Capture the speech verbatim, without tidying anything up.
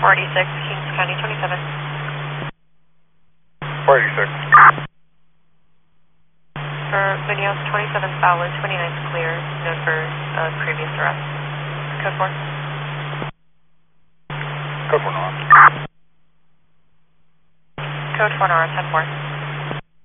four eighty-six, Kings County twenty-seven. four eighty-six. For Munoz, twenty-seven Fowler, twenty-nine is clear, known for uh, previous arrest. Code four. Code four, Nora. Code four, Nora, ten four.